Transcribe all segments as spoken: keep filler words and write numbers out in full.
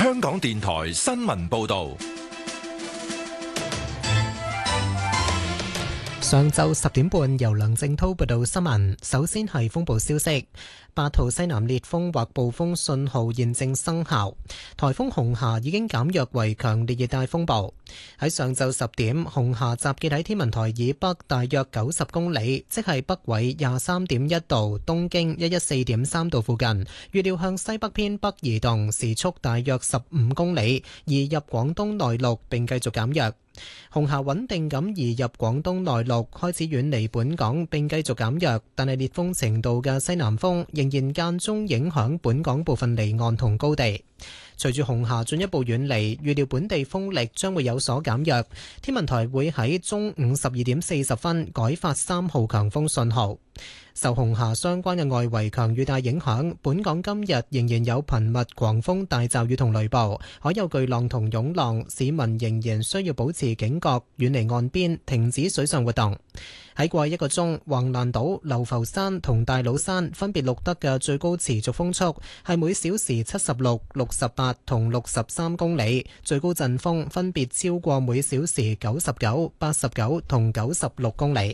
香港電台新聞報道。 上晝十點半，由梁正濤報道新聞。首先係風暴消息，八號西南烈風或暴風信號現正生效。颱風紅霞已經減弱為強烈熱帶風暴。喺上晝十點，紅霞集結喺天文台以北大約九十公里，即係北緯廿三點一度、東經一一四點三度附近。預料向西北偏北移動，時速大約十五公里，移入廣東內陸並繼續減弱。紅霞穩定咁移入廣東內陸，開始遠離本港並繼續減弱，但係烈風程度嘅西南風仍然間中影響本港部分離岸同高地。隨住紅霞進一步遠離，預料本地風力將會有所減弱。天文台會喺中午十二點四十分改發三號強風信號。受紅霞相關嘅外圍強雨帶影響，本港今日仍然有頻密狂風大驟雨同雷暴，海有巨浪同湧浪，市民仍然需要保持警覺，遠離岸邊，停止水上活動。喺過去一個鐘，橫瀾島、流浮山同大老山分別錄得嘅最高持續風速係每小時七十六、六十八同六十三公里，最高陣風分別超過每小時九十九、八十九同九十六公里。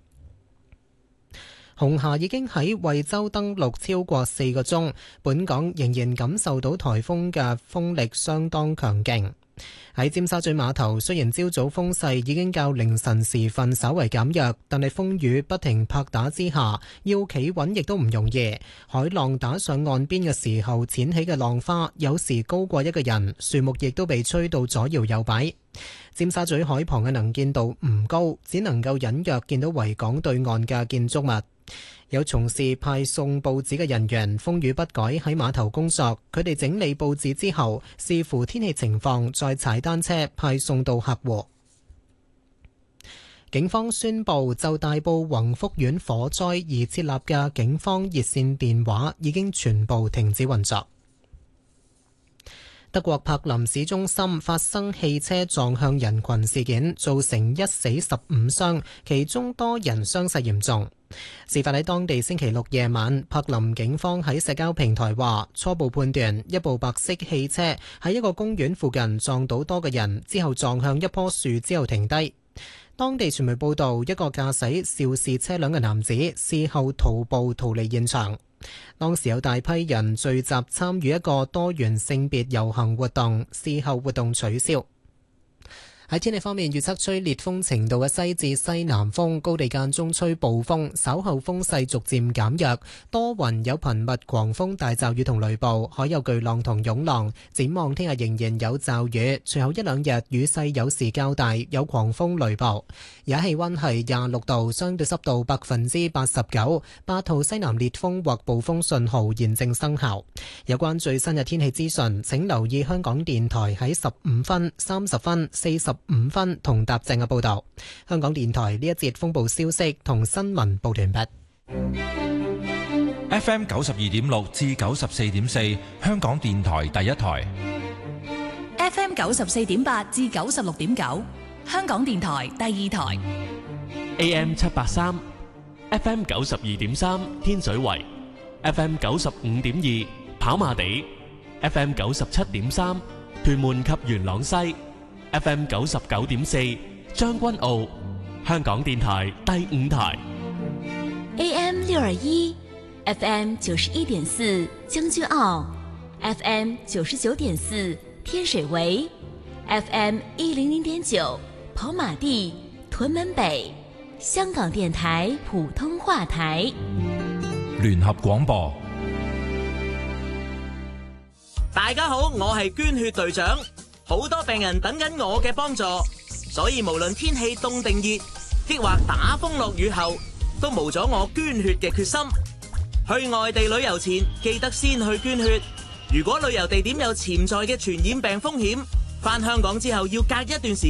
紅霞已經喺惠州登陸超過四個鐘，本港仍然感受到颱風嘅風力相當強勁。喺尖沙咀碼頭，雖然朝早風勢已經較凌晨時分稍為減弱，但係風雨不停拍打之下，要企穩亦都唔容易。海浪打上岸邊嘅時候，濺起嘅浪花有時高過一個人，樹木亦都被吹到左搖右擺。尖沙咀海旁嘅能見度唔高，只能夠隱約見到維港對岸嘅建築物。有從事派送報紙嘅人員，風雨不改喺碼頭工作，佢哋整理報紙之後，視乎天氣情況再踩單車派送到客戶。警方宣布就大埔宏福苑火災而設立嘅警方熱線電話已經全部停止運作。德國柏林市中心發生汽車撞向人群事件，造成一死十五傷，其中多人傷勢嚴重。事發喺當地星期六夜晚，柏林警方喺社交平台話，初步判斷一部白色汽車喺一個公園附近撞到多個人，之後撞向一棵樹之後停低。當地傳媒報道，一個駕駛肇事車輛嘅男子事後徒步逃離現場。當時有大批人聚集參與一個多元性別遊行活動，事後活動取消。喺天氣方面，預測吹烈風程度嘅西至西南風，高地間中吹暴風，稍後風勢逐漸減弱，多雲有頻密狂風大驟雨同雷暴，海有巨浪同湧浪。展望聽日仍然有驟雨，隨後一兩日雨勢有時較大，有狂風雷暴。而家氣溫係廿六度，相對濕度百分之八十九，八號西南烈風或暴風信號現正生效。有關最新嘅天氣資訊，請留意香港電台喺十五分、三十分、四十五分同踏正嘅報道。香港電台呢一節風暴消息同新聞報完畢。 F M 九十二點六至九十四點四，香港電台第一台。 F M 九十四點八至九十六點九，香港電台第二台。 A M 七八三，F M 九十二點三天水圍，F M 九十五點二跑馬地，F M 九十七點三屯門及元朗西。F M 九十九點四將軍澳，香港電台第五台。 A M 六二一 ，F M 九十一點四將軍澳 ，F M 九十九點四天水圍 ，F M 一零零點九跑馬地屯門北，香港電台普通話台。 聯合廣播。 大家好，我係捐血隊長。好多病人等緊我嘅幫助，所以無論天氣凍定熱，抑或打風落雨後，都無阻我捐血嘅決心。去外地旅遊前，記得先去捐血。如果旅遊地點有潛在嘅傳染病風險，返香港之後要隔一段時間